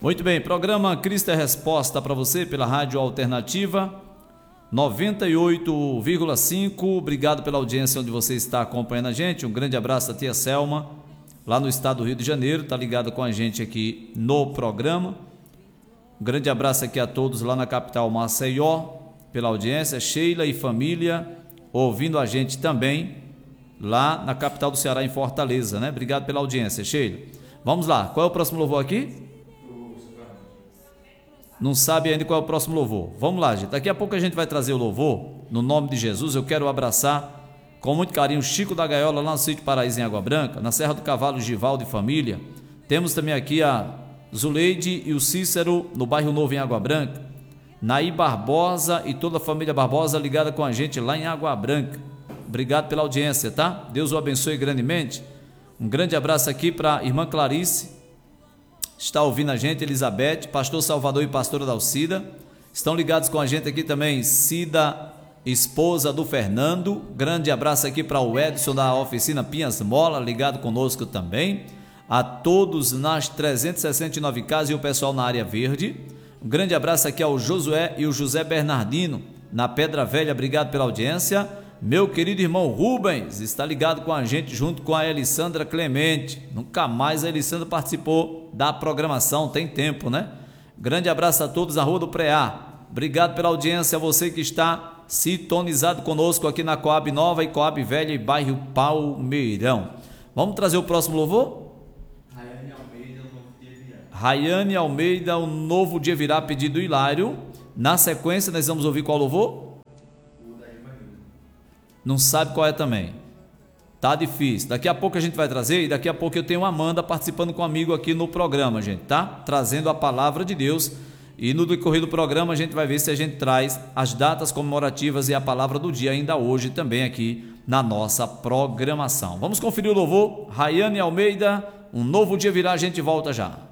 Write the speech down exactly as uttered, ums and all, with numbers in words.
Muito bem, programa Cristo é Resposta para você pela Rádio Alternativa noventa e oito vírgula cinco. Obrigado pela audiência onde você está acompanhando a gente. Um grande abraço da tia Selma, lá no estado do Rio de Janeiro, está ligada com a gente aqui no programa. Um grande abraço aqui a todos lá na capital Maceió, pela audiência. Sheila e família ouvindo a gente também lá na capital do Ceará, em Fortaleza, né? Obrigado pela audiência, Sheila. Vamos lá, qual é o próximo louvor aqui? Não sabe ainda qual é o próximo louvor. Vamos lá, gente. Daqui a pouco a gente vai trazer o louvor. No nome de Jesus, eu quero abraçar com muito carinho o Chico da Gaiola, lá no Sítio Paraíso, em Água Branca, na Serra do Cavalo, Givaldo e família. Temos também aqui a Zuleide e o Cícero, no bairro Novo, em Água Branca. Naí Barbosa e toda a família Barbosa ligada com a gente lá em Água Branca. Obrigado pela audiência, tá? Deus o abençoe grandemente. Um grande abraço aqui para a irmã Clarice, está ouvindo a gente, Elizabeth, pastor Salvador e pastora Dalcida, estão ligados com a gente aqui também, Cida, esposa do Fernando. Grande abraço aqui para o Edson da oficina Pinhas Mola, ligado conosco também, a todos nas trezentas e sessenta e nove casas e o pessoal na área verde. Um grande abraço aqui ao Josué e o José Bernardino, na Pedra Velha, obrigado pela audiência. Meu querido irmão Rubens está ligado com a gente junto com a Elissandra Clemente. Nunca mais a Elissandra participou da programação, tem tempo, né? Grande abraço a todos na Rua do Preá. Obrigado pela audiência, a você que está sintonizado conosco aqui na Coab Nova e Coab Velha e bairro Palmeirão. Vamos trazer o próximo louvor? Rayane Almeida, o novo dia virá. Rayane Almeida, o novo dia virá, pedido Hilário. Na sequência, nós vamos ouvir qual louvor? Não sabe qual é também. Tá difícil. Daqui a pouco a gente vai trazer, e daqui a pouco eu tenho a Amanda participando comigo aqui no programa, gente, tá? Trazendo a palavra de Deus. E no decorrer do programa a gente vai ver se a gente traz as datas comemorativas e a palavra do dia ainda hoje também aqui na nossa programação. Vamos conferir o louvor. Rayane Almeida, um novo dia virá, a gente volta já.